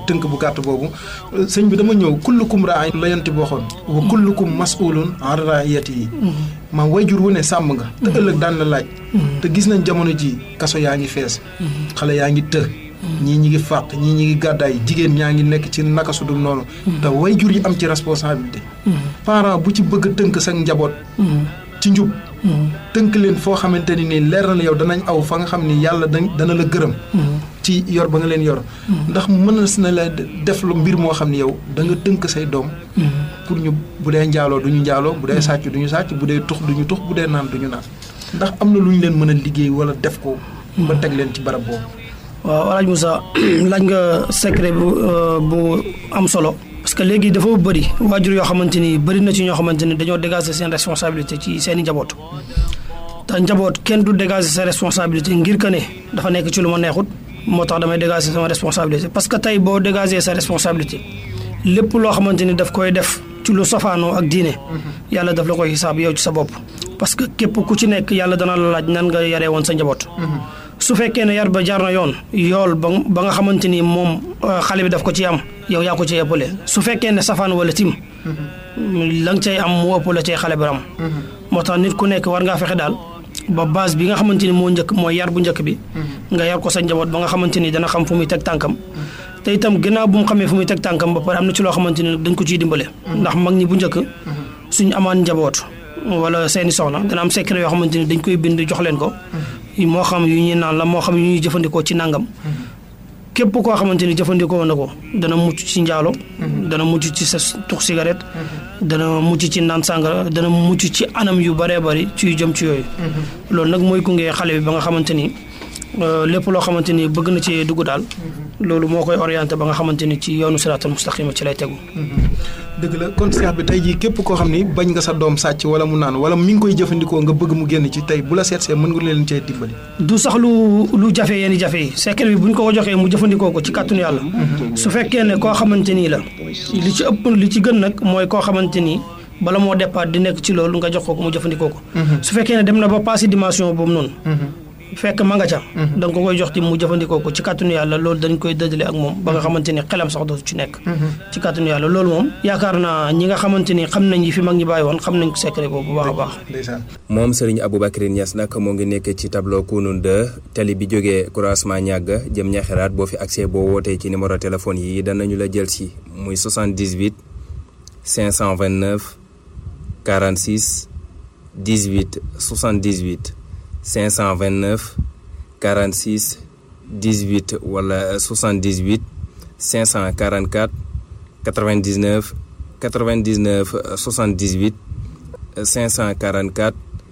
tënk bu gàtt boobu sëñ bi dama ñëw kullukum raa'in la yonent bi waxoon wa kullukum mas'ulun an ra'iyatihi maam wayjur wu ne sàmm nga te ëllëg daan la laaj te gis nañ jamono ji kaso yaa ngi fees xale yaa ngi të ñii ñi ngi fàq ñii ñi ngi gàddaay jigéen ñaa ngi nekk ci naka su dul noonu te wayjur yi am ci responsabilité parent bu ci bëgg tënk sa njaboot ci njub tënk leen foo xamante ni nii leer na la yow danañ aw fa nga xam ni yàlla dana la gërëm ci yor ba nga leen yor ndax mën na la def lu mbir moo xam ne yow da nga tënk say doom pour ñu bu dee njaaloo du ñu njaaloo bu dee sàcc du ñu sàcc bu dee tux du ñu tux bu dee naan du ñu naan ndax am na lu ñu leen mën a liggéey wala def ko ba teg leen ci barab boobu. waaw Alaaji Moussa laaj nga secret bu am solo parce que léegi dafa bëri waajur yoo xamante ni bëri na ci ñoo xamante ni dañoo dégager seen responsabilité ci seen i njaboot te njaboot kenn du dégager sa responsabilité ngir que ne dafa nekk ci lu ma neexut moo tax damay dégager sama responsabilité parce que tey boo dégager sa responsabilité lépp loo xamante ni daf koy def ci lu safaanoo ak diine yàlla daf la koy xisaab yow ci sa bopp parce que képp ku ci nekk yàlla dana la laaj nan nga yaree woon sa njaboot su fekkee ne yar ba jaar na yoon yool ba nga xamante ni moom xale bi daf ko ci am yow yaa ko ci ëppale su fekkee ne safaan wala tim la nga cay am mu ëpp la cay xale bi am moo tax nit ku nekk war ngaa fexe daal ba base bi nga xamante ni moo njëkk mooy yar bu njëkk bi nga yar ko sa njaboot ba nga xamante ni dana xam fu muy teg tànkam te itam ginnaaw bu mu xamee fu muy teg tànkam ba pare am na ci loo xamante ni dañ ko ciy dimbale ndax mag ñi bu njëkk suñu amaan njaboot wala seeni soxna dana am secret yoo xamante ni dañ koy bind jox leen ko moo xam yu ñuy naan la moo xam yu ñuy jëfandikoo ci nangam képp koo xamante ni jëfandikoo na ko dana mucc ci njaalo dana mucc ci sa tux cigarette dana mucc ci naan sàngara dana mucc ci anam yu bëree bëri ci yu jëm ci yooyu loolu nag mooy gunge xale bi ba nga xamante ni lépp loo xamante ni bëgg na ci dugg daal loolu moo koy orienté ba nga xamante ni ci yoonu siraatal mustaqima ci lay tegu. dëgg la kon seex bi tey jii képp koo xam ni bañ nga sa doom sàcc wala mu naan wala mi ngi koy jëfandikoo nga bëgg mu génn ci tey bu la seetsee mën nga leen cee dimbali. du sax lu jafe yenn jafe yi secret bi bu ñu ko joxee mu jëfandikoo ko ci kàttanu yàlla su fekkee ne koo xamante ni la li ci ëpp li ci gën nag mooy koo xamante ni bala moo départ di nekk ci loolu nga jox ko mu jëfandikoo ko. su fekkee ne dem na ba passé dimension boobu noonu. fekk ma nga ca da nga ko koy jox ti mu jëfandikoo ko ci kàttanu yàlla loolu dañ koy dëddale ak moom ba nga xamante ni xelam sax dootu ci nekk ci kàttanu yàlla loolu moom yaakaar naa ñi nga xamante ni xam nañ yi fi mag ñi bàyyi woon xam nañ ko secret boobu bu baax a baax. moom Serigne Aboubacry Niass nag moo ngi nekk ci tableau Kounoune 2 tali bi jógee croisement ñàgg jëm ñaxeraat boo fi accès boo wootee ci numéro téléphone yi danañu la jël si muy 78 529 46 18 78 529 46 18 wala 78 544 99 99 78 544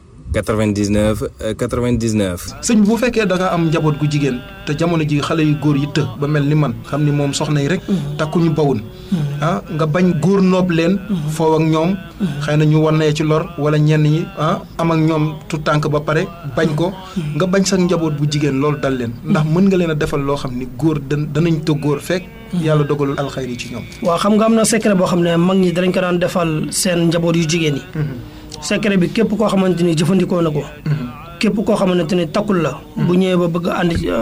99 99. sëñ bi bu fekkee da nga am njaboot gu jigéen te jamono ji xale yu góor yi të ba mel ni man xam ni moom soxna yi rek takkuñu bawul nga bañ góor noob leen foow ak ñoom xëy na ñu wannee ci lor wala ñenn ñi am ak ñoom tu tànk ba pare bañ ko nga bañ sax njaboot bu jigéen loolu dal leen ndax mën nga leen a defal loo xam ni góor danañ të góor fekk yàlla dogalul alxayri ci ñoom. waaw xam nga am na secret boo xam ne mag ñi danañ ko daan defal seen njaboot yu jigéen yi. secret bi képp koo xamante ni jëfandikoo na ko. képp koo xamante ni takkul la. bu ñëwee ba bëgg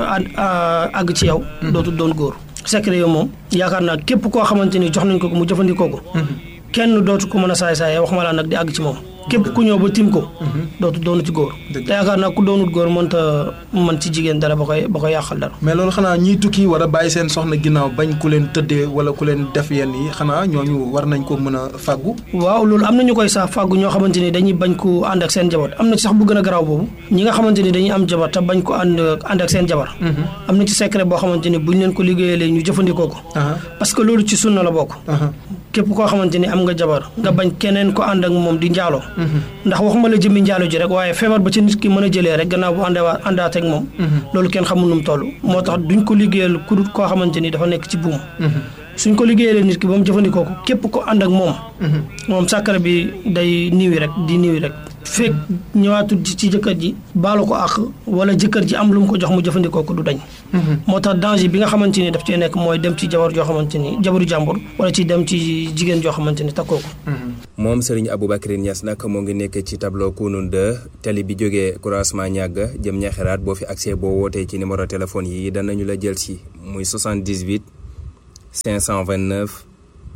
àgg ci yow. dootul doon góor. secret yow moom yaakaar naa képp koo xamante ni jox nañ ko mu jëfandikoo ko. kenn dootu ko mën a saay waxuma laa nag di àgg ci moom. képp ku ñëw ba tim ko. dootu doonu ci góor. te yaakaar naa ku doonut góor mënta mën ci jigéen dara ba koy yàqal dara. mais loolu xanaa ñiy tukki war a bàyyi seen soxna ginnaaw bañ ku leen tëddee wala ku leen def yenn yi xanaa ñooñu war nañ ko mën a fàggu. waaw loolu am na ñu koy sax fàggu ñoo xamante ni dañuy bañ ko ànd ak seen jabar am na ci sax bu gën a garaaw boobu ñi nga xamante ni dañuy am jabar te bañ ko ànd ak seen jabar. am na ci secret boo xamante ni buñ leen ko liggéeyalee ñu jëfandikoo ko. parce que loolu ci sunna la bokk. képp koo xamante ni am nga jabar nga bañ keneen ko ànd ak moom di njaaloo ndax waxuma la jëmmi njaalo ji rek waaye feebar ba ci nit ki mën a jëlee rek gannaaw bu àndaat ak moom loolu kenn xamul nu mu toll moo tax duñ ko liggéeyal ku dul koo xamante ni dafa nekk ci buum suñ ko liggéeyalee nit ki ba mu jëfandikoo ko képp ko ànd ak moom sàkkara bi day niiwi rek fekk ñëwaatul ci jëkkër ji baalu ko àq wala jëkkër ji am lu mu ko jox mu jëfandikoo ko du dañ moo tax danger bi nga xamante ni daf cee nekk mooy dem ci jabar joo xamante ni jabaru jàmbur wala ci dem ci jigéen joo xamante ni takkoo ko. moom Serigne Aboubacry Niass nag moo ngi nekk ci tableau Kounoune 2 tali bi jógee croisement ñàgg jëm ñaxeraat boo fi accès boo wootee ci numéro téléphone yi danañu la jël si muy 78 529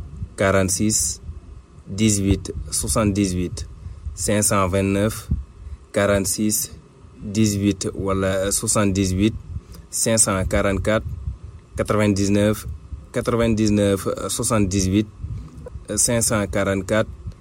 46 18 78 529 46 18 wala 78 544 99 99 78 544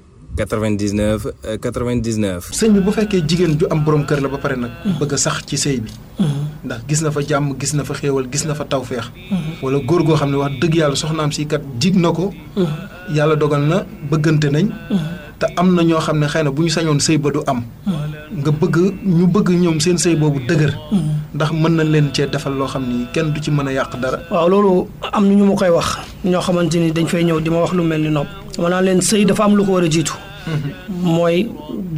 99 99. sëñ bi bu fekkee jigéen ju am borom kër la ba pare nag. bëgg a sax ci sëy bi. ndax gis na fa jàmm gis na fa xéewal gis na fa tawféex. wala góor goo xam ne wax dëgg yàlla soxnaam si kat jig na ko. yàlla dogal na bëggante nañ. te am na ñoo xam ne xëy na bu ñu sañoon sëy ba du am. nga ñu bëgg ñoom seen sëy boobu dëgër. ndax mën nañ leen cee defal loo xam ni kenn du ci mën a yàq dara. waaw loolu am na ñu ma koy wax ñoo xamante ni dañ fay ñëw di ma wax lu mel ni nopp. dama naan leen sëy dafa am lu ko war a jiitu. mooy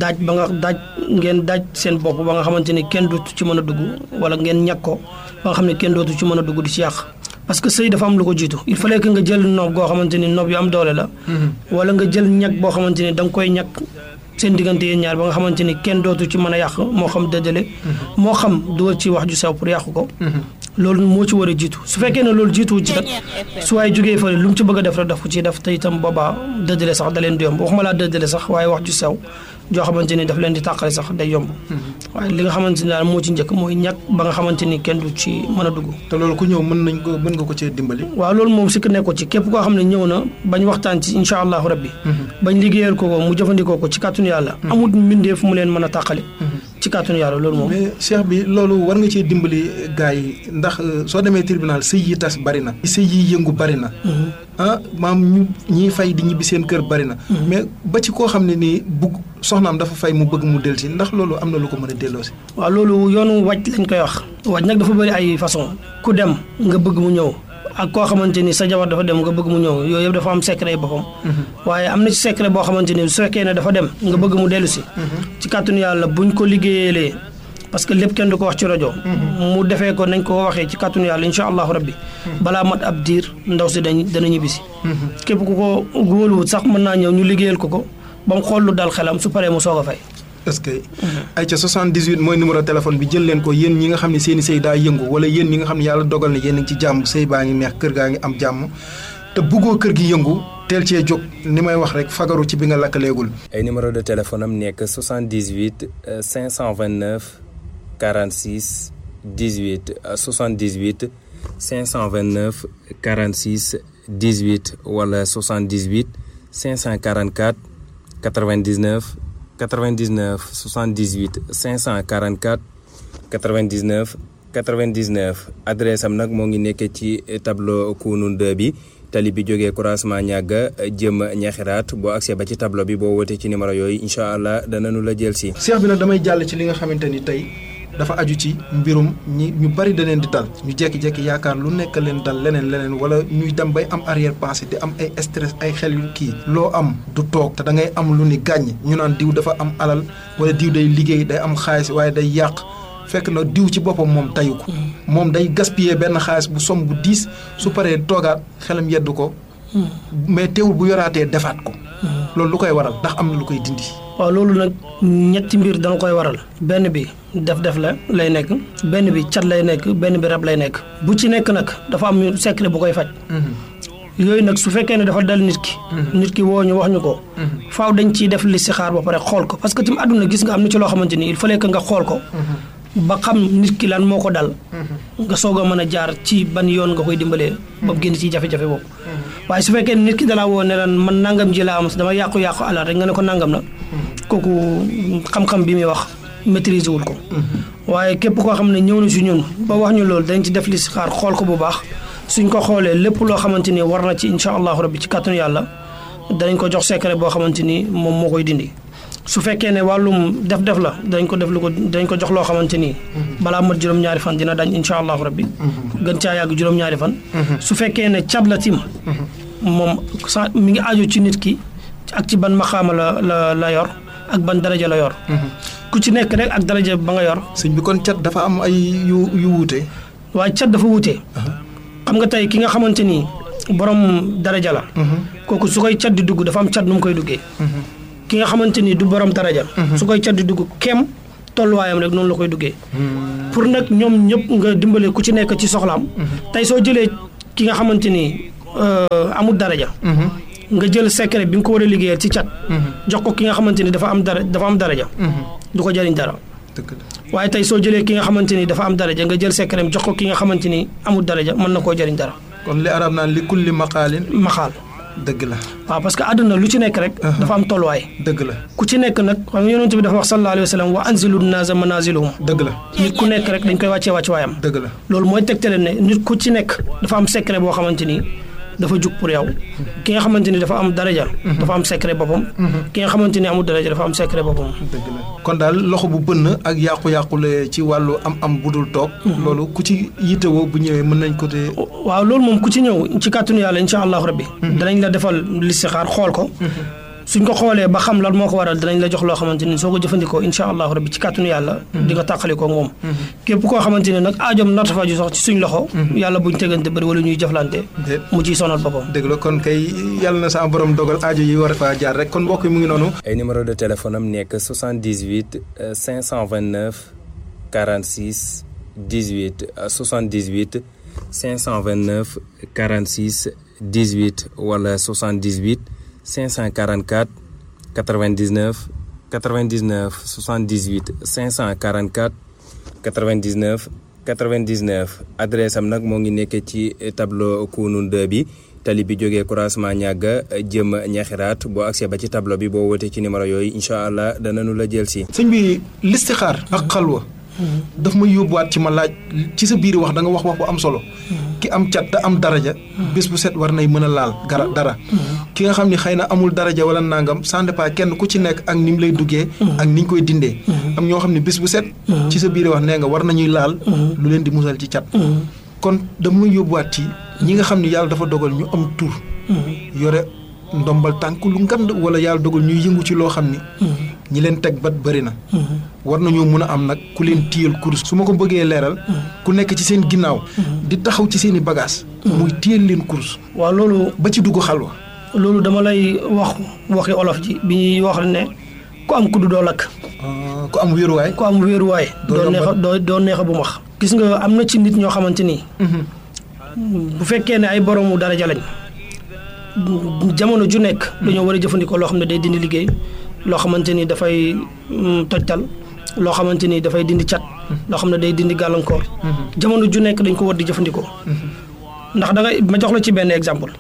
ngeen daaj seen bopp ba nga xamante ni kenn dootu ci mën a dugg wala ngeen ñàkk ko ba nga xam ne kenn dootu ci mën a dugg di ci yàq. parce que sëy dafa am lu ko jiitu il fallait que nga jël noob goo xamante ni noob yu am doole la. wala nga jël ñàkk boo xamante ni da nga koy ñàkk seen diggante yéen ñaar ba nga xamante ni kenn dootu ci mën a yàq moo xam dëddale. moo xam dugal ci wax ju sew pour yàqu ko. loolu moo ci war a jiitu su fekkee ne loolu jiituwu ci kat su waaye jógee fële lu mu ci bëgg a def rek daf ko ciy def te itam boobaa dëddale sax da leen di yomb waxuma laa dëddale sax waaye wax ju sew joo xamante ni daf leen di tàqale sax day yomb. waaye li nga xamante ni daal moo ci njëkk mooy ñàkk ba nga xamante ni kenn du ci mën a dugg. te loolu ku ñëw mën nga ko cee dimbali. waaw loolu moom sikk nekko ci képp koo xam ne ñëw na bañ waxtaan ci incha allahu rabbi. bañ liggéeyal ko mu jëfandikoo ko ci kàttanu yàlla. amul mbindeef mu leen mën a tàqale. ci kàttanu yàlla loolu moom. mais cheikh bi loolu war nga cee dimbali gars yi ndax soo demee tribunal sëy yi tas bari na. sëy yi yëngu bari na. maam ñiy fay di ñibbi seen kër bari na. mais ba ci koo xam ne nii bugg soxnaam dafa fay mu bëgg mu dellusi ndax loolu am na lu ko mën a delloosi. waaw loolu yoonu wàcc lañ koy wax. wàcc nag dafa bëri ay façon ku dem nga bëgg mu ñëw ak koo xamante ni sa jabar dafa dem nga bëgg mu ñëw yooyu yëpp dafa am secret boppam. waaye am na ci secret boo xamante ni su fekkee ne dafa dem nga bëgg mu dellusi. ci kàttanu yàlla buñ ko liggéeyalee. parce que lépp kenn du ko wax ci rajo. mu defee ko nañ ko waxee ci kàttanu yàlla incha allahu rabbi. balaa mat ab diir ndaw si dana ñibbisi. képp ku ko góoluwut sax mën naa ñëw ñu liggéeyal ko ba mu xool lu dal xelam su paree mu soog a fay. est-ce que. ay ca 78 mooy numéro téléphone bi jël leen ko yéen ñi nga xam ne seen i sëy daa yëngu wala yéen ñi nga xam ne yàlla dogal na yéen a ngi ci jàmm sëy baa ngi neex kër gaa ngi am jàmm te bëggoo kër gi yëngu teel cee jóg ni may wax rek fagaru ci bi nga lakkaleegul. ay numéro de téléphone am nekk 78 529 46 18 78 529 46 18 wala 78 544 99 99 78 544 99 99 adresse am nag moo ngi nekkee ci tableau Kounoune 2 bi tali bi jógee croisement ñàgga jëm ñaxiraat boo accès ba ci tableau bi boo wootee ci numéro yooyu incha allah danañu la jël si. seex bi nag damay jàll ci li nga xamante ni tey dafa aju ci mbirum ñu bari da leen di dal ñu jekki-jekki yaakaar lu nekk leen dal leneen wala ñuy dem bay am arrière pensée di am ay stress ay xel yu kii loo am du toog te da ngay am lu ni gàññ ñu naan diw dafa am alal wala diw day liggéey day am xaalis waaye day yàq fekk na diw ci boppam moom tayu ko moom day gaspiller benn xaalis bu somme bu diis su paree toogaat xelam yeddu ko mais teewul bu yoraatee defaat ko loolu lu koy waral ndax am na lu koy dindi. waaw loolu nag ñetti mbir dana koy waral benn bi def la lay nekk benn bi cat lay nekk benn bi rab lay nekk bu ci nekk nag dafa am secret bu koy faj. yooyu nag su fekkee ne dafa dal nit ki woo ñu wax ñu ko. faaw dañ ciy def listixaar ba pare xool ko parce que tamit àdduna gis nga am na ci loo xamante ni il fallait que nga xool ko. ba xam nit ki lan moo ko dal. nga soog a mën a jaar ci ban yoon nga koy dimbalee. ba mu génn ci jafe-jafe boobu. waaye su fekkee nit ki dalaa woo ne lan man nangam ji laa am dama yàqu alal rek nga ne ko nangam la. kooku xam-xam bi muy wax maîtriser wul ko. waaye képp koo xam ne ñëw na si ñun ba wax ñu loolu dañ ci def listixaar xool ko bu baax suñ ko xoolee lépp loo xamante ni war na ci incha allahu rabbi ci kàttanu yàlla danañ ko jox secret boo xamante ni moom moo koy dindi. su fekkee ne wàllum def la dañ ko jox loo xamante ni. balaa mat juróom-ñaari fan dina dañ incha allahu rabbi. gën caa yàgg juróom-ñaari fan. su fekkee ne cat la tim moom sa mi ngi aju ci nit ki ak ci ban maxaama la yor ak ban daraja la yor. ku ci nekk rek ak daraja ba nga yor. sëñ bi kon cat dafa am ay yu wuute. waaye cat dafa wuute. xam nga tey ki nga xamante ni borom daraja la. kooku su koy cat di dugg dafa am cat nu mu koy duggee. ki nga xamante ni du borom daraja. su koy cat di dugg kem tolluwaayam rek noonu la koy duggee. pour nag ñoom ñëpp nga dimbale ku ci nekk ci soxlaam. tey soo jëlee ki nga xamante ni amul daraja. nga jël secret bi nga ko war a liggéeyal ci cat. jox ko ki nga xamante ni dafa am daraja. du ko jëriñ dara. waaye tey soo jëlee ki nga xamante ni dafa am daraja nga jël secret jox ko ki nga xamante ni amul daraja mën na koo jëriñ dara. kon li arab naan li kulli maqaalin maxaal. dëgg la. waaw parce que àdduna lu ci nekk rek. dafa am tolluwaay. dëgg la ku ci nekk nag xam nga yonent bi dafa wax sallallahu alayhi wa sallam wa anzilu naasa manaaziluhum. dëgg la. nit ku nekk rek dañ koy wàccee waayam. dëgg la. loolu mooy tegtale ne nit ku ci nekk dafa am secret boo xamante ni dafa jug pour yow. ki nga xamante ni dafa am daraja. dafa am secret boppam. ki nga xamante ni amul daraja dafa am secret boppam. dëgg la kon daal loxo bu bënn ak yàqu-yàqule ci wàllu am budul toog. loolu ku ci yittewoo bu ñëwee mën nañ ko te. waaw loolu moom ku ci ñëw ci kàttanu yàlla incha allahu rabbi. danañ la defal listixaar xool ko. suñ ko xoolee ba xam lan moo ko waral danañ la jox loo xamante ni soo ko jëfandikoo incha allahu rabbi ci kàttanu yàlla. di nga tàqalikoo moom. képp koo xamante ne nag aajoom narta faju sax ci suñ loxo. yàlla buñ tegante bëri wala ñuy jëflante. mu ciy sonal boppam. dëgg la kon kay yàlla na sa borom dogal aajo yi war faa jaar rek kon mbokk yi mu ngi noonu. ay numéro de téléphone am nekk 78 529 46 18 78 529 46 18 wala 78. 544 99 99 78 544 99 99 adresse am nag moo ngi nekk ci tableau Kounoune 2 bi tali bi jógee croisement ñàgga jëm ñaxiraat boo accès ba ci tableau bi boo wootee ci numéro yooyu incha allah danañu la jël si. sëñ bi listixaar ak xalwa daf ma yóbbuwaat ci ma laaj ci sa biir wax da nga wax bu am solo. ki am cat te am daraja. bés bu set war nay mën a laal dara. ki nga xam ni xëy na amul daraja wala nangam ça dépend kenn ku ci nekk ak ni mu lay duggee. ak ni ñu koy dindee. am ñoo xam ne bés bu set. ci sa biir wax nee nga war nañuy laal. lu leen di musal ci cat. kon dama yóbbuwaat ci ñi nga xam ni yàlla dafa dogal ñu am tur. yore ndombal tànk lu ngand wala yàlla dogal ñuy yëngu ci loo xam ni. ñi leen teg bat bëri na. war nañoo mën a am nag ku leen téyel kurus. su ma ko bëggee leeral. ku nekk ci seen ginnaaw. di taxaw ci seen i bagages. muy téyel leen kurus. waaw loolu. ba ci dugg xalwa. loolu dama lay waxi olof ji bi ñuy wax ne ku am kuddu doo lakk. ku am wéeruwaay. ku am wéeruwaay. doo neexa bu max. gis nga am na ci nit ñoo xamante ni. bu fekkee ne ay boroomu daraja lañ. jamono ju nekk. dañoo war a jëfandikoo loo xam ne day dindi liggéey. loo xamante ni dafay tojtal loo xamante ni dafay dindi cat loo xam ne day dindi gàllankoor jamono ju nekk dañ ko war di jëfandikoo ndax da ngay ma jox la ci benn exemple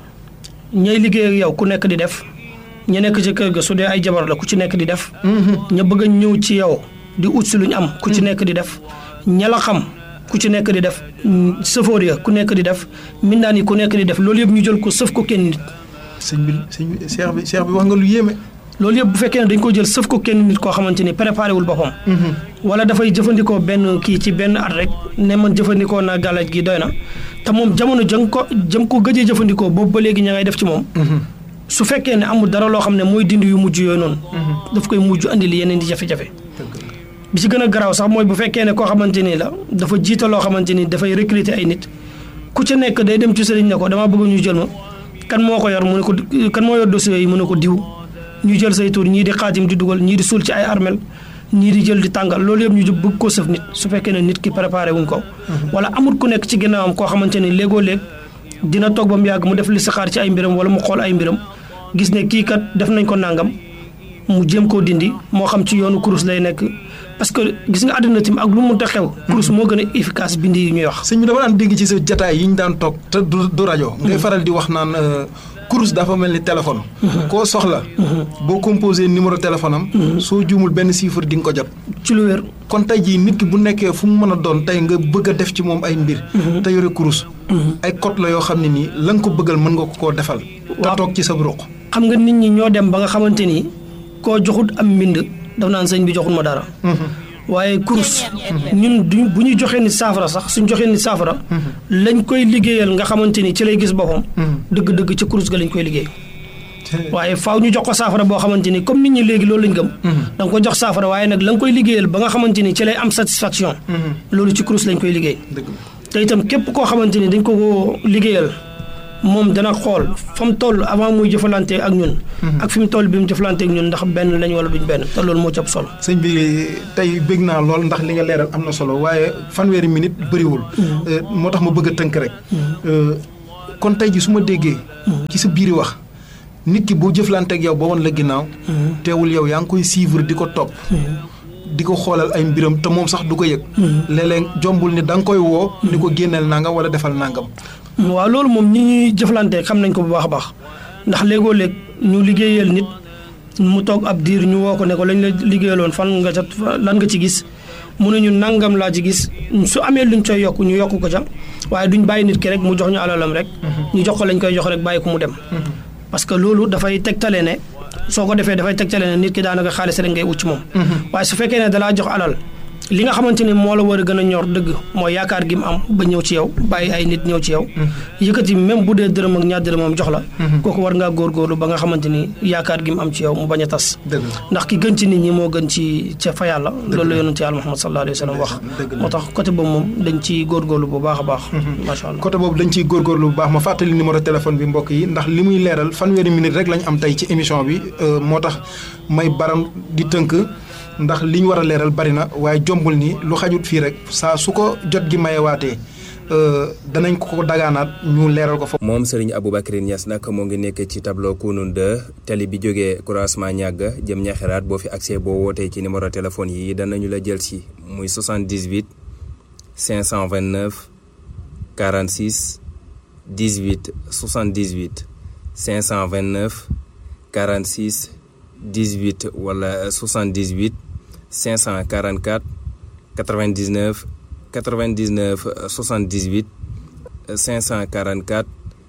ñay liggéey ak yow ku nekk di def ña nekk ci kër ga su dee ay jabar la ku ci nekk di def ña bëgg a ñëw ci yow di ut si luñ am ku ci nekk di def ña la xam ku ci nekk di def sëfoor ya ku nekk di def mindaan yi ku nekk di def loolu yëpp ñu jël ko sëf ko kenn nit sëñ bi cheikh bi wax nga lu yéeme. loolu yëpp bu fekkee ne dañ ko jël sëf ko kenn nit koo xamante ni préparé wul boppam. wala dafay jëfandikoo benn kii ci benn at rek ne man jëfandikoo naa gàllaaj gi doy na te moom jamono jëm ko gëjee jëfandikoo boobu ba léegi ña ngay def ci moom. su fekkee ne amul dara loo xam ne mooy dindi yu mujj yooyu noonu. daf koy mujj andi li yeneen di jafe-jafe. bi ci gën a garaaw sax mooy bu fekkee ne koo xamante ni la dafa jiital loo xamante ni dafay recruter ay nit ku ci nekk day dem ci sëriñ ne ko damaa bëgg ñu jël ma kan moo ko yor mu ne ko kan moo yor dossier yi mu ne ko diw. ñu jël say tur ñii di xaatim di dugal ñii di suul ci ay armel ñii di jël di tàngal loolu yëpp ñu bëgg koo sëf nit su fekkee ne nit ki préparé wuñ ko. wala amul ku nekk ci ginnaawam koo xamante ni léegoo léeg dina toog ba mu yàgg mu def li saxaar ci ay mbiram wala mu xool ay mbiram gis ne kii kat def nañ ko nangam mu jéem koo dindi moo xam ci yoonu kurus lay nekk parce que gis nga àddina tim ak lu mu mënta xew. kurus moo gën a efficace bindi yi ñuy wax. sëñ bi dama daan dégg ci sa jataay yi ñu daan toog te du rajo. ngay faral di wax naan. kurus dafa mel ni téléphone. koo soxla. boo composé numéro téléphone am. soo juumul benn chiffre di nga ko jot. ci lu wér. kon tey jii nit ki bu nekkee fu mu mën a doon tey nga bëgg a def ci moom ay mbir. te yore kurus. ay code la yoo xam ne nii la nga ko bëggal mën nga ko koo defal. te toog ci sa ruq. xam nga nit ñi ñoo dem ba nga xamante ni koo joxut am mbind daf naan sëñ bi joxul ma dara. waaye kurus ñun bu ñuy joxee ni saafara sax suñ joxee ni saafara lañ koy liggéeyal nga xamante ni ci lay gis boppam dëgg-dëgg ci kurus ga lañ koy liggéey waaye faaw ñu jox ko saafara boo xamante ni comme nit ñi léegi loolu lañ gëm da nga ko jox saafara waaye nag la nga koy liggéeyal ba nga xamante ni ci lay am satisfaction loolu ci kurus lañ koy liggéey te itam képp koo xamante ni dañ ko liggéeyal moom dana xool fa mu toll avant muy jëfalante ak ñun. ak fi mu toll bi mu jëfalante ak ñun ndax benn lañ wala duñ benn te loolu moo ci ëpp solo. sëñ bi tey bëgg naa lool ndax li nga leeral am na solo waaye fanweeri minute bëriwul. moo tax ma bëgg a tënk rek. kon tey ji su ma déggee ci sa biiri wax nit ki boo jëflanteeg yow ba woon la ginnaaw teewul yow yaa ngi koy suivre di ko topp di ko xoolal ay mbiram te moom sax du ko yëg léeg-léeg jombul ni da nga koy woo ni ko génneel nangam wala defal nangam. waaw loolu moom ñi ñuy jëflante xam nañ ko bu baax a baax ndax léegoo léeg ñu liggéeyal nit mu toog ab diir ñu woo ko ne ko lañ la liggéeyaloon fan nga ca lan nga ci gis mu ne ñu nangam laa ci gis su amee luñ coy yokk ñu yokk ko ca waaye duñ bàyyi nit ki rek mu jox ñu alalam rek ñu jox ko lañ koy jox rek bàyyi ko mu dem parce que loolu dafay tegtale ne soo ko defee dafay tegtale ne nit ki daanaka xaalis rek ngay wut ci moom waaye su fekkee ne dalaa jox alal li nga xamante ni moo la war a gën a ñor dëgg mooy yaakaar gi mu am ba ñëw ci yow bàyyi ay nit ñëw ci yow yëkkati même bu dee dërëm ak ñaar dërëm moom jox la kooku war ngaa góorgóorlu ba nga xamante ni yaakaar gi mu am ci yow mu bañ a tas ndax ki gën ci nit ñi moo gën ci ca fa yàlla loolu la yonent yàlla Muhammad sallallahu alayhi wa sallam wax moo tax côté boobu moom dañ ciy góorgóorlu bu baax a baax macha allah côté boobu dañ ciy góorgóorlu bu baax ma fàttali numéro téléphone bi mbokk yi ndax li muy leeral fanweeri minute rek lañ am tey ci émission bi moo tax may baram di tënk ndax li ñu war a leeral bari na waaye jombul ni lu xajut fii rek saa su ko jot gi mayewaatee danañ ko dagaanaat ñu leeral ko fa. moom Serigne Aboubacry Niass nag moo ngi nekk ci tableau Kounoune 2 tali bi jógee croisement ñàgg jëm ñaxiraat boo fi accès boo wootee ci numéro téléphone yi danañu la jël si muy 78 529 46 18 78 529 46 18 wala 78 544 99 99 78 544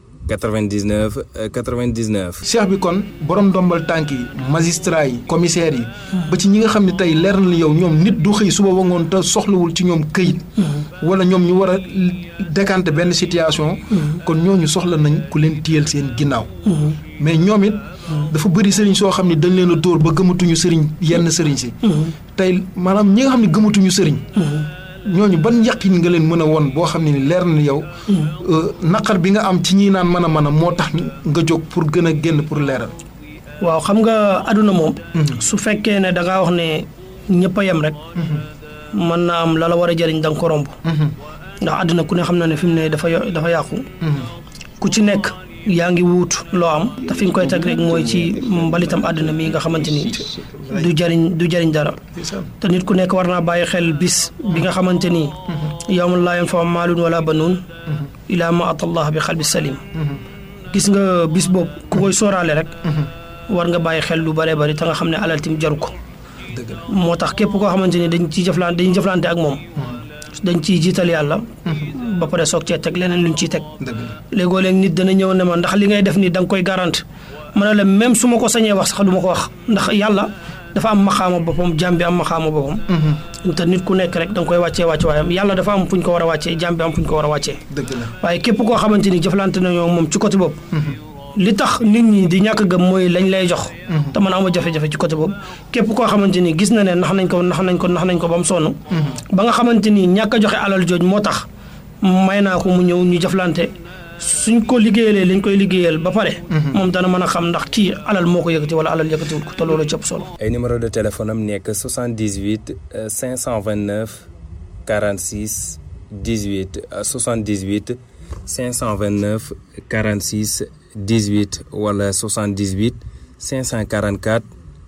99 99. cheikh bi kon borom ndombal tànk yi magistrat yi commissaire yi. ba ci ñi nga xam ne tey leer na yow ñoom nit du xëy suba ba ngoon te soxlawul ci ñoom këyit. wala ñoom ñu war a décanter benn situation. kon ñooñu soxla nañ ku leen téyel seen ginnaaw. mais ñoom it. dafa bëri sëriñ soo xam ne dañ leen a dóor ba gëmatuñu sëriñ yenn sëriñ si. tey maanaam ñi nga xam ne gëmatuñu sëriñ. ñooñu ban yaqin nga leen mën a won boo xam ne ni leer na yow. naqar bi nga am ci ñi naan mën a moo tax nga jóg pour gën a génn pour leeral. waaw xam nga àdduna moom. su fekkee ne da ngaa wax ne ñëpp a yem rek. mën naa am la la war a jëriñ da nga ko romb. ndax àdduna ku ne xam na ne fi mu ne dafa yàqu. ku ci nekk. yaa ngi wuut loo am te fi nga koy teg rek mooy ci mbalitam àdduna mi nga xamante ni du jariñ dara te nit ku nekk war naa bàyyi xel bis bi nga xamante ni yawma laa yanfa'u maalun wala banuun ilaa ma ata Allah bi qalbi salim gis nga bis boobu ku koy sóoraale rek war nga bàyyi xel lu bare bari te nga xam ne alal tim jaru ko moo tax képp koo xamante ni dañuy jëflante ak moom dañ ciy jiital yàlla ba pare soog cee teg leneen luñ ciy teg léegoo léeg nit dana ñëw ne ma ndax li ngay def nii da nga koy garante ma ne la même su ma ko sañee wax sax du ma ko wax ndax yàlla dafa am maxaama boppam jaam bi am maxaama boppam te nit ku nekk rek da nga koy wàccee waayam yàlla dafa am fu ñu ko war a wàccee jaam bi am fu ñu ko war a wàccee waaye képp koo xamante ni jëflante nañoo moom ci côté boobu li tax nit ñi di ñàkk gëm mooy lañ lay jox te mën a ama jafe-jafe ci côté boobu képp koo xamante ni gis na ne nax nañ ko ba mu sonn ba nga xamante ni ñàkk a joxe alal jooj moo tax may naa ko mu ñëw ñu jëflante suñ ko liggéeyalee lañ koy liggéeyal ba pare moom dana mën a xam ndax kii alal moo ko yëkkati wala alal yëkkatiwul ko te loolu cëpp solo. ay numéro de téléphone am nekk 78 529 46 18 78 529 46 18 wala 78 544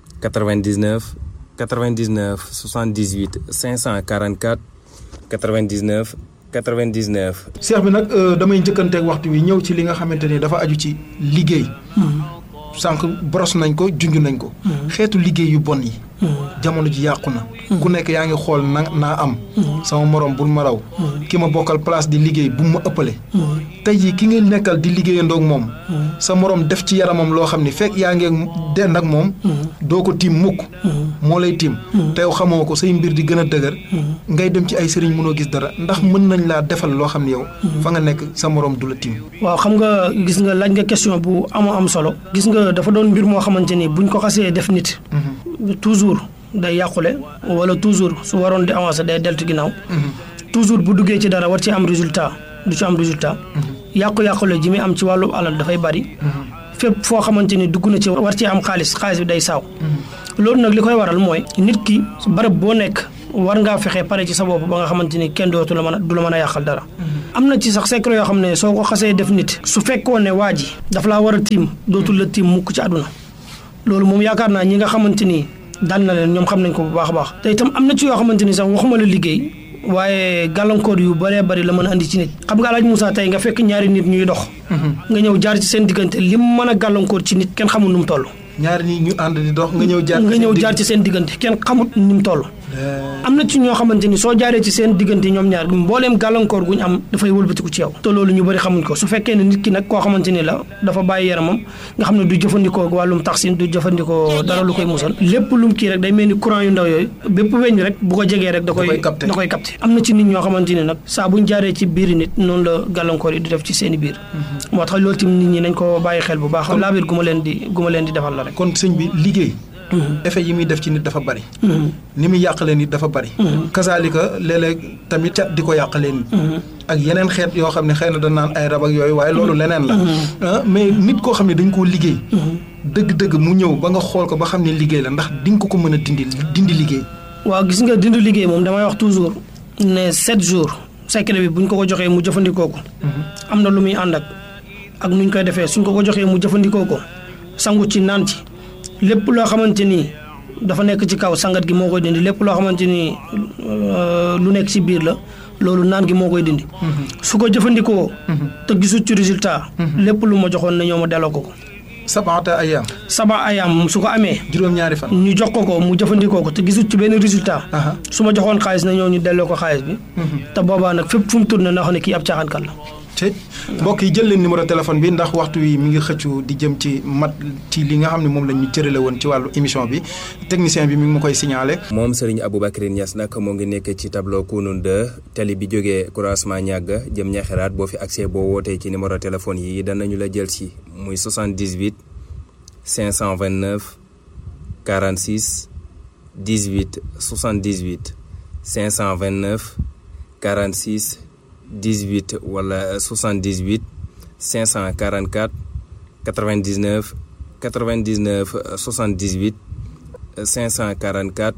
99 99 78 544 99 99. Cheikh bi nag damay njëkkanteeg waxtu wi ñëw ci li nga xamante ni dafa aju ci liggéey. sànq boros nañ ko junj nañ ko. xeetu liggéey yu bon yi. jamono ji yàqu na. ku nekk yaa ngi xool naa am. sama morom bul ma raw. ki ma bokkal place di liggéey bu ma ëppale. tey jii ki nga nekkal di liggéeyandoo ak moom. sa morom def ci yaramam loo xam ni fekk yaa ngi dend ak moom. doo ko tiim mukk. moo lay tiim. te yow xamoo ko say mbir di gën a dëgër. ngay dem ci ay sëriñ mënoo gis dara ndax mën nañ laa defal loo xam ne yow. fa nga nekk sa morom du la tiim. waaw xam nga gis nga laaj nga question bu am solo. gis nga dafa doon mbir moo xamante ni buñ ko xasee def nit. toujours day yàqule wala toujours su waroon di avancer day deltu ginnaaw. toujours bu duggee ci dara war ci am résultat du ci am résultat. yàqu-yàqule ji muy am ci wàllu alal dafay bari. fépp foo xamante ni dugg na ci war ci am xaalis bi day saaw. loolu nag li koy waral mooy nit ki barab boo nekk war ngaa fexe pare ci sa bopp ba nga xamante ni kenn du la mën a yàqal dara. am na ci sax secret yoo xam ne soo ko xasee def nit su fekkoon ne waa ji daf laa war a tiim dootul la tiim mukk ci àdduna loolu moom yaakaar naa ñi nga xamante ni daan na leen ñoom xam nañ ko bu baax a baax te itam am na ci yoo xamante ni sax waxuma la liggéey waaye gàllankoor yu bëree bëri la mën a andi ci nit xam nga Alaaji Moussa tey nga fekk ñaari nit ñuy dox nga ñëw jaar ci seen diggante lim mën a gàllankoor ci nit kenn xamul nu mu toll ñaari nit ñu ànd di dox nga ñëw jaar ci seen diggante kenn xamul ni mu toll am na ci ñoo xamante ni soo jaaree ci seen diggante ñoom ñaar mbooleem gàllankoor guñ am dafay wëlbatiku ci yow te loolu ñu bëri xamuñ ko su fekkee ne nit ki nag koo xamante ni la dafa bàyyi yaramam nga xam ne du jëfandikoo wàllum taxsin du jëfandikoo dara lu koy musal lépp lum kii rek day mel ni courant yu ndaw yooyu bépp weñ rek bu ko jegee rek da koy capté am na ci nit ñoo xamante ni nag saa buñ jaaree ci biir nit noonu la gàllankoor yi di def ci seen i biir moo tax loolu tim nit ñi nañ ko bàyyi xel bu baax laa biir gu ma leen di defal la rek kon sëñ bi liggéey effet yi muy def ci nit dafa bari ni muy yàqalee nit dafa bari kasaalika léeg-léeg tamit cat di ko yàqalee nit ak yeneen xeet yoo xam ne xëy na dañ naan ay rab ak yooyu waaye loolu leneen la mais nit koo xam ne dañ koo liggéey dëgg-dëgg mu ñëw ba nga xool ko ba xam ne liggéey la ndax di nga ko mën a dindi liggéey waaw gis nga dindi liggéey moom damay wax toujours ne 7 jours secret bi buñ ko joxee mu jëfandikoo ko am na lu muy ànd ak nuñ koy defee suñ ko joxee mu jëfandikoo ko sangu ci naan ci lépp loo xamante ni dafa nekk ci kaw sangat gi moo koy dindi lépp loo xamante ni lu nekk ci biir la loolu naan gi moo koy dindi su ko jëfandikoo te gisul ci résultat lépp lu ma joxoon na ñoo ma delloo ko saba ayaam su ko amee juróom-ñaari fan ñu jox ko mu jëfandikoo ko te gisul ci benn résultat su ma joxoon xaalis na ñoo ñu delloo ko xaalis bi te boobaa nag fépp fu mu tourné na xam ne kii ab caaxaankat la mbokk yi jël leen numéro téléphone bi ndax waxtu wi mi ngi xëccu di jëm ci mat ci li nga xam ne moom la ñu cërale woon ci wàllu émission bi technicien bi mi ngi ma koy signalé. moom Serigne Aboubacry Niass nag moo ngi nekk ci tableau Kounoune 2 tali bi jógee croisement Niaga jëm Ñaxiraat boo fi accès boo wootee ci numéro téléphone yi danañu la jël si muy 78 529 46 18 78 529 46 18 wala 78 544 99 99 78 544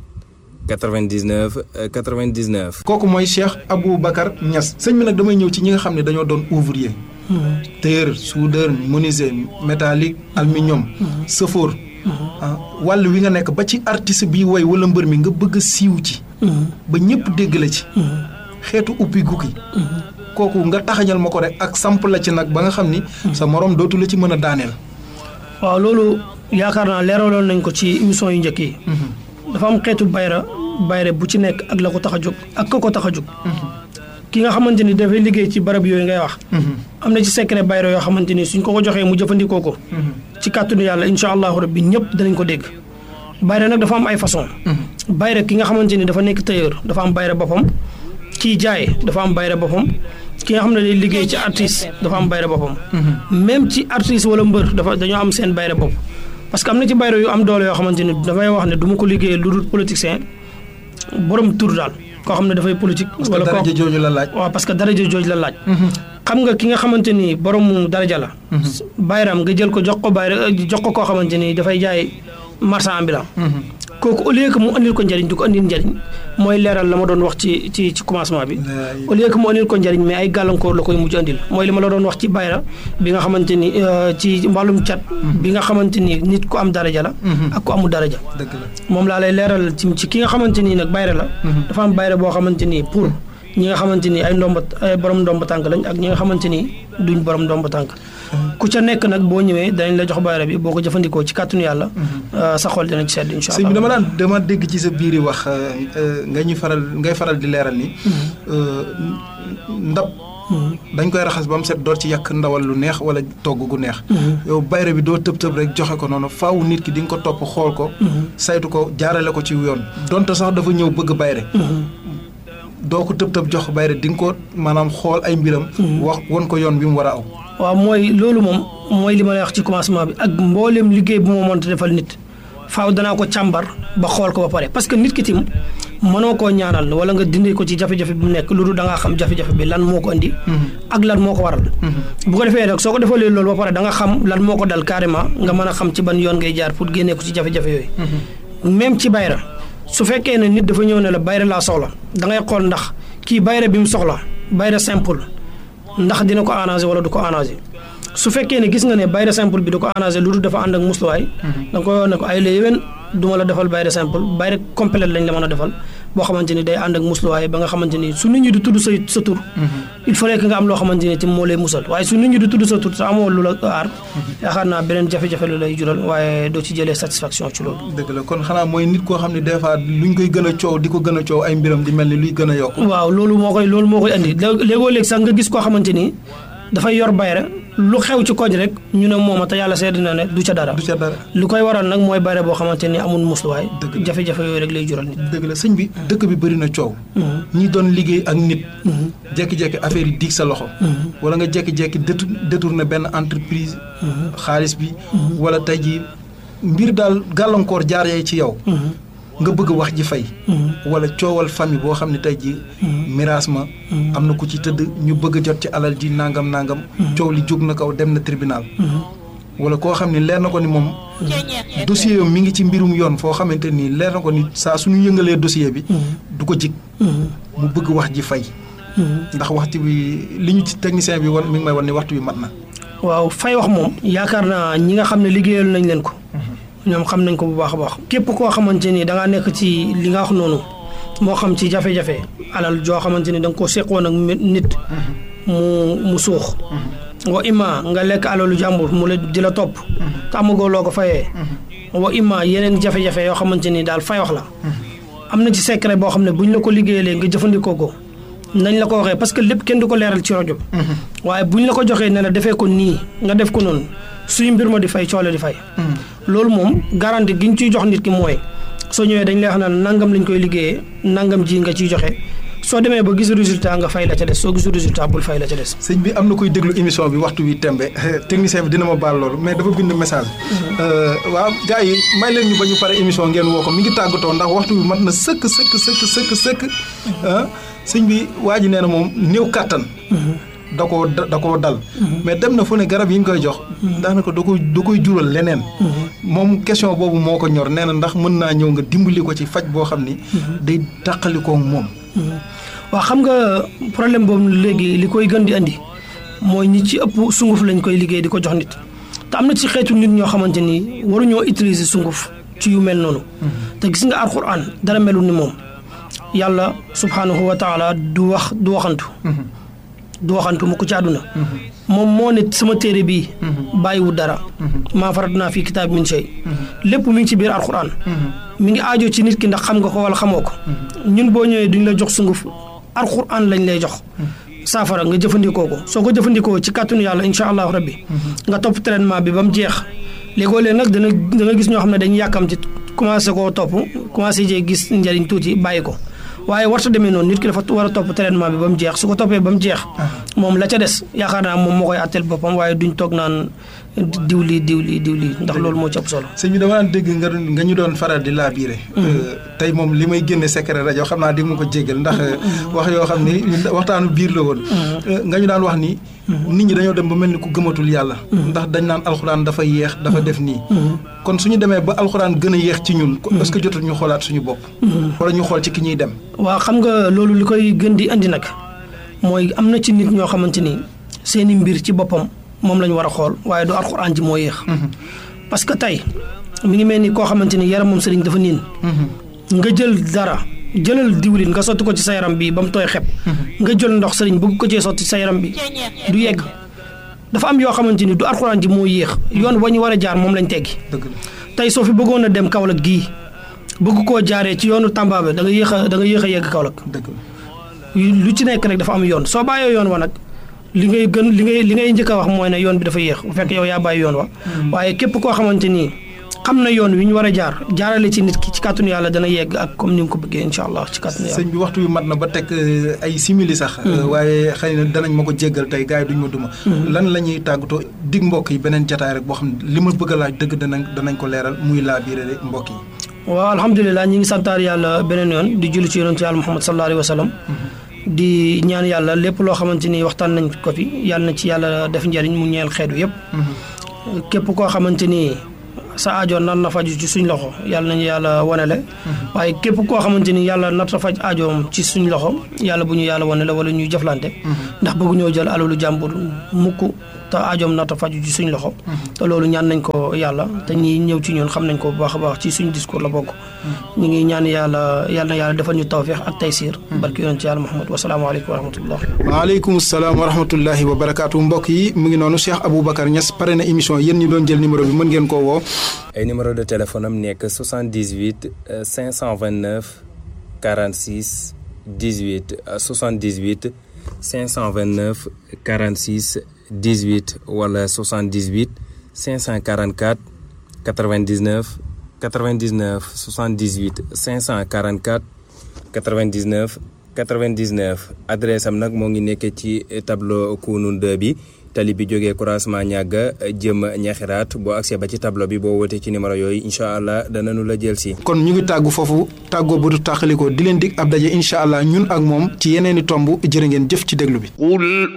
99 99. kooku mooy Cheikh Aboubacar Niass sëñ bi nag damay ñëw ci ñi nga xam ne dañoo doon ouvrier. tailleur soudeur menuisier métallique aluminium. sëfoor. wàll wi nga nekk ba ci artiste bi woy wala mbër mi nga bëgg a siiw ci. ba ñëpp dégg la ci. xeetu uppi gukki kooku nga taxañal ma ko rek ak samp la ci nag ba nga xam ni sa morom dootu la ci mën a daaneel. waaw loolu yaakaar naa leeraloon nañ ko ci émission yu njëkk yi. dafa am xeetu bayre bu ci nekk ak la ko tax a jóg ak ka ko tax a jóg. ki nga xamante ni dafay liggéey ci barab yooyu ngay wax. am na ci secret bayre yoo xamante ni suñ ko joxee mu jëfandikoo ko. ci kàttanu yàlla incha allahu rabbi ñëpp danañ ko dégg. bayre nag dafa am ay façon bayre ki nga xamante ni dafa nekk tailleur dafa am bayre boppam. kii jaay dafa am bayre boppam ki nga xam ne day liggéey ci artiste dafa am bayre boppam. même ci artiste wala mbër dañoo am seen bayre bopp. parce que am na ci bayre yu am doole yoo xamante ni dafay wax ne du ma ko liggéeyee lu dul politicien borom tur daal koo xam ne dafay politique. wala daraja jooju la laaj. waaw parce que daraja jooju la laaj. xam nga ki nga xamante ni borom daraja la. bayram nga jël ko jox ko bayre jox ko koo xamante ni dafay jaay marchand ambulant. kooku au lieu que mu andil ko njëriñ du ko andil njëriñ mooy leeral la ma doon wax ci commencement bi au lieu que mu andil ko njëriñ mais ay gàllankoor la koy mujj andil mooy li ma la doon wax ci bayra bi nga xamante ni ci wàllum cat bi nga xamante ni nit ku am daraja la ak ku amul daraja moom laa lay leeral ci ki nga xamante ni nag bayra la dafa am bayra boo xamante ni pour ñi nga xamante ni ay borom ndomba tànk lañ ak ñi nga xamante ni duñ borom ndomba tànk ku ca nekk nag boo ñëwee danañ la jox bayra bi boo ko jëfandikoo ci kàttanu yàlla sa xol dina ci sedd incha allah. sëñ bi dama dégg ci sa biir wax ngay faral di leeral ni ndab dañ koy raxas ba mu set door ci yàq ndawal lu neex wala togg gu neex. yow bayra bi doo tëb rek joxe ko noonu faaw nit ki di nga ko topp xool ko. saytu ko jaarale ko ci yoon donte sax dafa ñëw bëgg bayre doo ko tëb jox bayre di nga ko maanaam xool ay mbiram. wax won ko yoon bi mu war a aw. waaw mooy loolu moom mooy li ma lay wax ci commencement bi ak mboolem liggéey bu ma mënta defal nit faaw danaa ko càmbar ba xool ko ba pare parce que nit ki tim mënoo koo ñaanal wala nga dindi ko ci jafe-jafe bi mu nekk lu dul da ngaa xam jafe-jafe bi lan moo ko indi. ak lan moo ko waral. bu ko defee rek soo ko defalee loolu ba pare da nga xam lan moo ko dal carrément nga mën a xam ci ban yoon ngay jaar pour génnee ko ci jafe-jafe yooyu. même ci bayra su fekkee ne nit dafa ñëw ne la bayra laa soxla da ngay xool ndax kii bayra bi mu soxla bayra simple ndax dina ko arrangé wala du ko arrangé su fekkee ne gis nga ne bayre simple bi du ko arrangé lu dul dafa ànd ak musluwaay da nga koy wax ne ko ay la yéwén du ma la defal bayre simple bayre complet lañ la mën a defal boo xamante ni day ànd ak musluwaay ba nga xamante ni su nit ñi di tudd sa tur il fallait que nga am loo xamante ni ci moo lay musal waaye su nit ñi di tudd sa tur te amoo lu la aar yaakaar naa beneen jafe-jafe lu lay jural waaye doo ci jëlee satisfaction ci loolu. dëgg la kon xanaa mooy nit koo xam ne des fois luñ koy gën a coow di ko gën a coow ay mbiram di mel ni luy gën a yokk. waaw loolu moo koy andi léegoo léegi sax nga gis koo xamante ni dafay yor bayre lu xew ci koñ rek ñu ne mooma te yàlla seetlu na ne du ca dara. lu koy waral nag mooy bayre boo xamante ni amul musluwaay. jafe-jafe yooyu rek lay jural nit. dëgg la sëñ bi dëkk bi bëri na coow. ñi doon liggéey ak nit. jékki-jékki affaire yi dig sa loxo. wala nga jékki-jékki détourné benn entreprise. xaalis bi. wala tey jii mbir daal gàllankoor jaar yee ci yow. nga bëgg wax ji fay. wala coowal famille boo xam ne tey jii. miraas ma. am na ku ci tëdd ñu bëgg a jot ci alal ji nangam. coow li jóg na kaw dem na tribunal. wala koo xam ne leer na ko ni moom. dossier yam mi ngi ci mbirum yoon foo xamante ni leer na ko ni saa suñu yëngalee dossier bi. du ko jig. mu bëgg wax ji fay. ndax waxtu bi li ñu ci technicien bi wan mi ngi may wan ni waxtu bi mat na. waaw fay wax moom yaakaar naa ñi nga xam ne liggéeyal nañ leen ko. ñoom xam nañ ko bu baax a baax képp koo xamante ni da ngaa nekk ci li nga wax noonu moo xam ci jafe-jafe alal joo xamante ni da nga koo seqoon ak nit mu suux wa imma nga lekk alalu jàmbur mu la di la topp te amagoo loo ko fayee wa imma yeneen jafe-jafe yoo xamante ni daal fay wax la am na ci secret boo xam ne buñ la ko liggéeyalee nga jëfandikoo ko nañ la ko waxee parce que lépp kenn du ko leeral ci rajo waaye buñ la ko joxee ne la defee ko nii nga def ko noonu suy mbir ma di fay coole di fay loolu moom garantie gi ñu ciy jox nit ki mooy soo ñëwee dañ lay wax naan nangam lañ koy liggéeyee nangam ji nga ciy joxe soo demee ba gisu résultat nga fay la ca des soo gisu résultat bul fay la ca des. sëñ bi am na koy déglu émission bi waxtu bi tembe technicien bi dina ma baal loolu mais dafa bind message. waaw gars yi may leen ñu ba ñu pare émission ngeen woo ko mi ngi tàggatoo ndax waxtu bi mat na sëkk. sëñ bi waa ji nee na moom néew kàttan. da koo dal. mais dem na fu ne garab yi ñu koy jox. daanaka da koy jural leneen. moom question boobu moo ko ñor nee na ndax mën naa ñëw nga dimbali ko ci faj boo xam ni. day tàqalikoo moom. waaw xam nga problème boobu léegi li koy gën di andi mooy ñi ci ëpp sunguf lañ koy liggéey di ko jox nit te am na ci xeetu nit ñoo xamante ni waruñoo utiliser sunguf ci yu mel noonu. te gis nga alxuraan dara melul ni moom yàlla subhanahu wa taala du waxantu. du waxantu mu ko ci àdduna moom moo ne sama téere bii bàyyiwul dara maa faratnaa fii kitaab min shay lépp mi ngi ci biir alxuraan mi ngi aajo ci nit ki ndax xam nga ko wala xamoo ko ñun boo ñëwee duñ la jox sunguf alxuraan lañ lay jox saafara nga jëfandikoo ko soo ko jëfandikoo ci kàttanu yàlla insha allahu rabbi nga topp traitement bi ba mu jeex léegoo-léeg nag da nga gis ñoo xam ne dañuy yàkkam ci commencé koo topp commencé jee gis njëriñ tuuti bàyyi ko waaye warta demee noonu nit ki dafa war a topp traitement bi ba mu jeex su ko toppee ba mu jeex moom la ca des yaakaar naa moom moo koy àtteel boppam waaye duñ toog naan diw lii ndax loolu moo ci ëpp solo. sëñ bi dama daan dégg nga ñu doon faral di laabiire. tey moom li may génne secret rajo xam naa di ma ko jéggal ndax wax yoo xam ni waxtaanu biir la woon. nga ñu daan wax ni. nit ñi dañoo dem ba mel ni ku gëmatul yàlla. ndax dañ naan alxuraan dafa yéex dafa def nii. kon suñu demee ba alxuraan gën a yéex ci ñun. est-ce que jotul ñu xoolaat suñu bopp. wala ñu xool ci ki ñuy dem. waaw xam nga loolu li koy gën di andi nag mooy am na ci nit ñoo xamante ni seeni mbir ci boppam moom la ñu war a xool waaye du alxuraan ji moo yéex. parce que tey mi ngi mel ni koo xamante ni yaram moom sëriñ dafa niin. nga jël dara. jëlal diwlin nga sotti ko ci sa yaram bi ba mu tooy xep nga jël ndox sëriñ bëgg ko cee sotti sa yaram bi du yegg dafa am yoo xamante ni du alxuraan ji moo yéex yoon wa ñu war a jaar moom lañ teggi tey soo fi bëggoon a dem Kaolack gii bëgg koo jaaree ci yoonu Tamba bi da nga yéex a yegg Kaolack lu ci nekk rek dafa am yoon soo bàyyee yoon wa nag li ngay njëkk a wax mooy ne yoon bi dafa yéex bu fekk yow yaa bàyyi yoon wa waaye képp koo xamante ni xam na yoon wi ñu war a jaarale ci nit ki ci kàttanu yàlla dana yegg ak comme ni mu ko bëggee incha allah ci kàttanu yàlla. sëñ bi waxtu bi mat na ba teg ay simili sax. waaye xëy na danañ ma ko jéggal tey gars yi duñ ma duma. lan la ñuy tàggatoo dig mbokk yi beneen jataay rek boo xam ne li ma bëgg a laaj dëgg danañ ko leeral muy laa biire mbokk yi. waaw alhamdulilah ñi ngi santaar yàlla beneen yoon di julli ci yonent yàlla Muhammad sallallahu alayhi wa sallam. di ñaan yàlla lépp loo xamante ni waxtaan nañ ko fi yàlla na ci yàlla def njëriñ mu ñeel xeetu yëpp. képp koo xamante ni sa aajo nar na faju ci suñ loxo yàlla nañu yàlla wanele waaye képp koo xamante ni yàlla nar na faj aajoom ci suñ loxo yàlla bu ñu yàlla wanele wala ñuy jëflante ndax bëggu ñoo jël alalu jàmbur mukk te aajoom nar na faju ci suñ loxo te loolu ñaan nañ ko yàlla te ñi ñëw ci ñun xam nañ ko bu baax a baax ci suñ discours la bokk ñu ngi ñaan yàlla na yàlla defal ñu tawfiix ak taysiir barki yonent ci yàlla Muhammad wasalaamaaleykum wa rahmatullah. waaleykum salaam wa rahmatullahi wa barakaatu mbokk yi mu ngi noonu Cheikh Aboubacar Niass pare na émission yéen ñi doon jël numéro bi mën ngeen koo woo. ay numéro de téléphone am nekk 78 529 46 18 78 529 46 18 wala 78 544 99 99 78 544 99 99 adresse am nag moo ngi nekk ci tableau Kounoune 2 bi tali bi jógee croisement ñàgga jëm ñaxiraat boo accès ba ci tableau bi boo wootee ci numéro yooyu incha allah danañu la jël si. kon ñu ngi tàggu foofu tàggoo bu du tàqalikoo di leen dig ab daje incha allah ñun ak moom ci yeneeni tomb jërë ngeen jëf ci déglu bi.